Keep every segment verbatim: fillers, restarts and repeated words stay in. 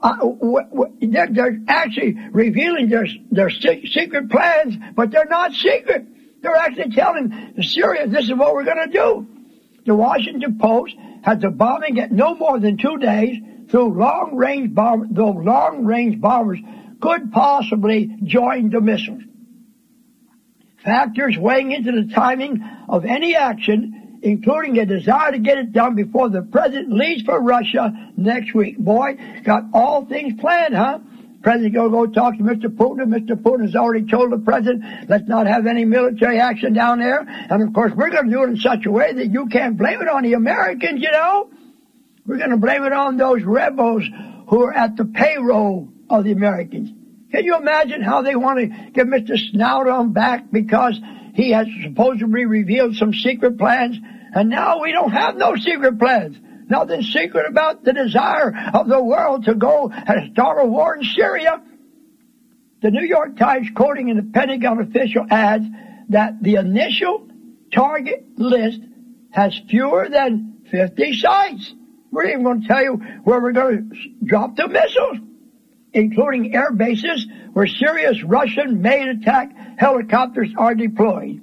Uh, w- w- they're, they're actually revealing their, their secret plans, but they're not secret. They're actually telling Syria, this is what we're going to do. The Washington Post has the bombing at no more than two days through long-range bomb, though long-range bombers could possibly join the missiles. Factors weighing into the timing of any action, including a desire to get it done before the president leaves for Russia next week. Boy, got all things planned, huh? President going to go talk to Mister Putin, and Mister Putin has already told the president, let's not have any military action down there. And of course, we're going to do it in such a way that you can't blame it on the Americans, you know? We're going to blame it on those rebels who are at the payroll of the Americans. Can you imagine how they want to get Mister Snout on back because he has supposedly revealed some secret plans? And now we don't have no secret plans. Nothing secret about the desire of the world to go and start a war in Syria. The New York Times, quoting in the Pentagon official, adds that the initial target list has fewer than fifty sites. We're even going to tell you where we're going to drop the missiles, including air bases where Syria's Russian main attack helicopters are deployed.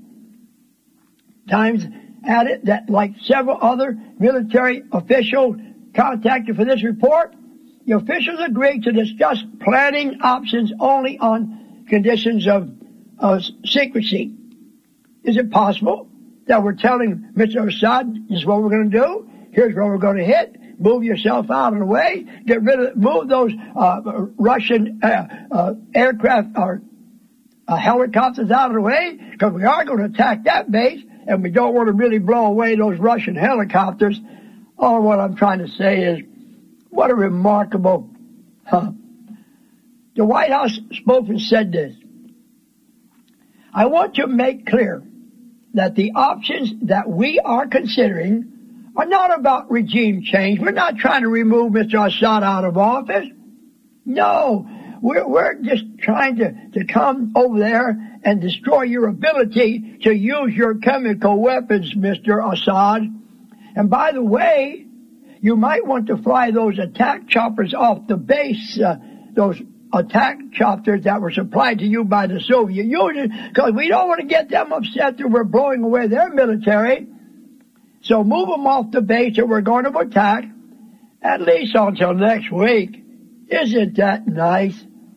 Times added that, like several other military officials contacted for this report, the officials agreed to discuss planning options only on conditions of, of secrecy. Is it possible that we're telling Mister Assad, this is what we're going to do, here's where we're going to hit, move yourself out of the way, get rid of, move those uh, Russian uh, uh, aircraft or uh, helicopters out of the way, because we are going to attack that base, and we don't want to really blow away those Russian helicopters. All what I'm trying to say is, what a remarkable, huh? The White House spokesman said this: I want to make clear that the options that we are considering are not about regime change. We're not trying to remove Mister Assad out of office. No, we're, we're just trying to, to come over there and destroy your ability to use your chemical weapons, Mister Assad. And by the way, you might want to fly those attack choppers off the base, uh, those attack choppers that were supplied to you by the Soviet Union, because we don't want to get them upset that we're blowing away their military. So move them off the base that we're going to attack, at least until next week. Isn't that nice?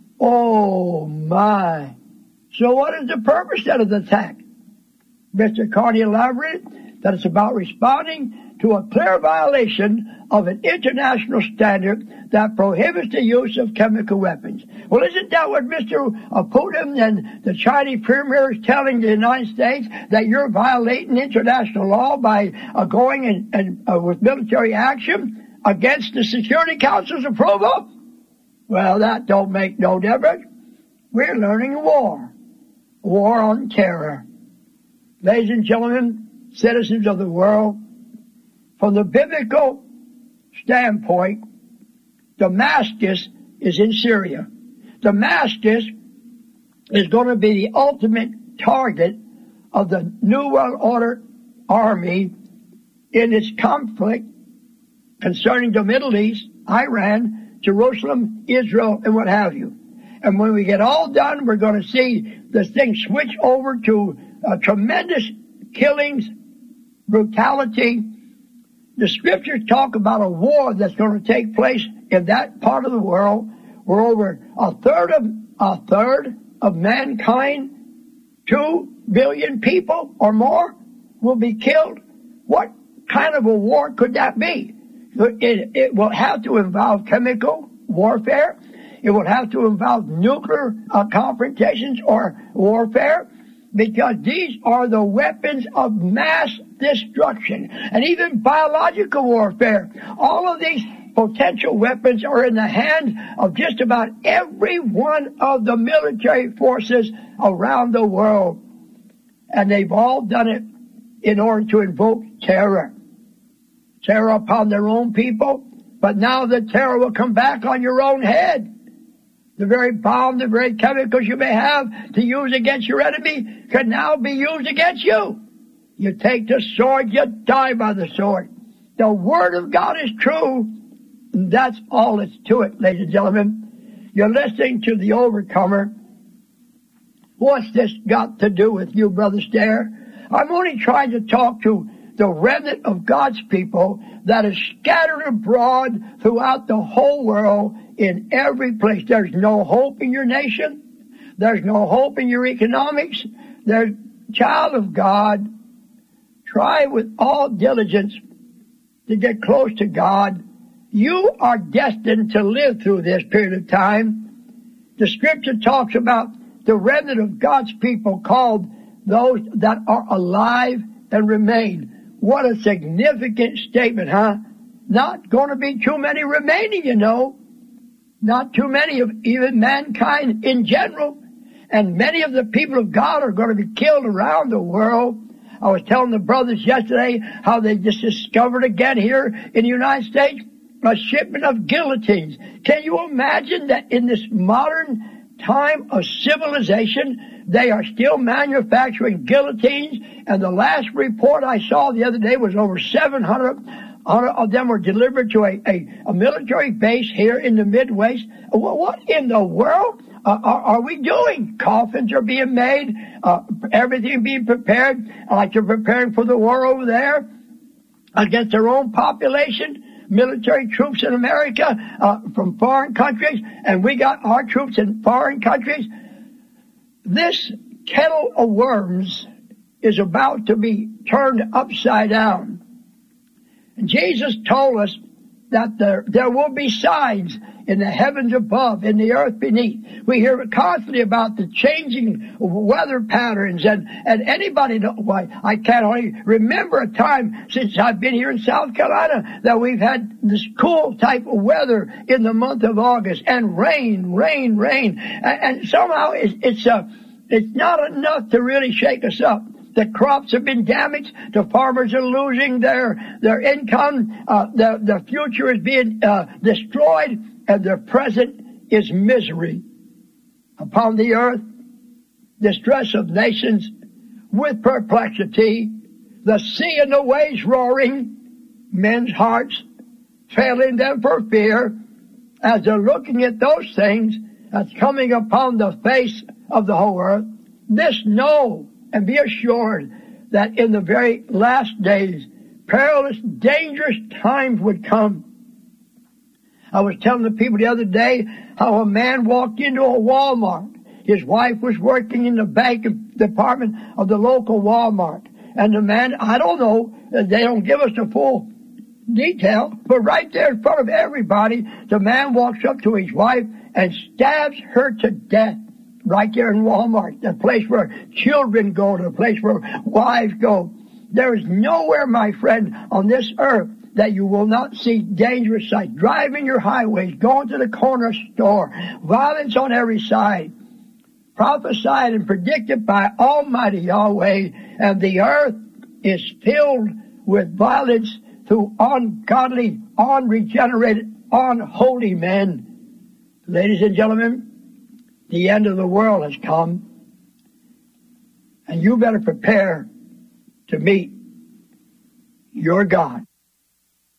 Oh, my. So what is the purpose then of the attack? Mister Carney elaborated that it's about responding to a clear violation of an international standard that prohibits the use of chemical weapons. Well, isn't that what Mister Putin and the Chinese premier is telling the United States, that you're violating international law by uh, going and, and uh, with military action against the Security Council's approval? Well, that don't make no difference. We're learning a war. War on terror. Ladies and gentlemen, citizens of the world, from the biblical standpoint, Damascus is in Syria. Damascus is going to be the ultimate target of the New World Order army in its conflict concerning the Middle East, Iran, Jerusalem, Israel, and what have you. And when we get all done, we're going to see this thing switch over to uh, tremendous killings, brutality. The scriptures talk about a war that's going to take place in that part of the world where over a third of a third of mankind, two billion people or more, will be killed. What kind of a war could that be? It, it will have to involve chemical warfare. It will have to involve nuclear uh, confrontations or warfare, because these are the weapons of mass destruction, and even biological warfare. All of these potential weapons are in the hands of just about every one of the military forces around the world. And they've all done it in order to invoke terror. Terror upon their own people, but now the terror will come back on your own head. The very bomb, the very chemicals you may have to use against your enemy can now be used against you. You take the sword, you die by the sword. The Word of God is true. And that's all that's to it, ladies and gentlemen. You're listening to The Overcomer. What's this got to do with you, Brother Stair? I'm only trying to talk to the remnant of God's people that is scattered abroad throughout the whole world in every place. There's no hope in your nation. There's no hope in your economics. There's, child of God, try with all diligence to get close to God. You are destined to live through this period of time. The scripture talks about the remnant of God's people called those that are alive and remain. What a significant statement, huh? Not going to be too many remaining, you know. Not too many of even mankind in general. And many of the people of God are going to be killed around the world. I was telling the brothers yesterday how they just discovered again here in the United States a shipment of guillotines. Can you imagine that in this modern time of civilization, they are still manufacturing guillotines? And the last report I saw the other day was over seven hundred of them were delivered to a, a, a military base here in the Midwest. What in the world uh, are, are we doing? Coffins are being made, uh, everything being prepared, like they're preparing for the war over there against their own population. Military troops in America uh, from foreign countries, and we got our troops in foreign countries. This kettle of worms is about to be turned upside down. And Jesus told us that there, there will be signs in the heavens above, in the earth beneath. We hear constantly about the changing weather patterns, and, and anybody know why. I can't only remember a time since I've been here in South Carolina that we've had this cool type of weather in the month of August, and rain, rain, rain. And, and somehow it's, it's, uh, it's not enough to really shake us up. The crops have been damaged. The farmers are losing their, their income. Uh, the, the future is being, uh, destroyed, and the present is misery upon the earth, distress of nations with perplexity, the sea and the waves roaring, men's hearts failing them for fear, as they're looking at those things that's coming upon the face of the whole earth. This know and be assured that in the very last days, perilous, dangerous times would come. I was telling the people the other day how a man walked into a Walmart. His wife was working in the bank department of the local Walmart. And the man, I don't know, they don't give us the full detail, but right there in front of everybody, the man walks up to his wife and stabs her to death. Right there in Walmart, the place where children go, the place where wives go. There is nowhere, my friend, on this earth that you will not see dangerous sights. Driving your highways, going to the corner store, violence on every side. Prophesied and predicted by Almighty Yahweh, and the earth is filled with violence through ungodly, unregenerated, unholy men. Ladies and gentlemen, the end of the world has come, and you better prepare to meet your God.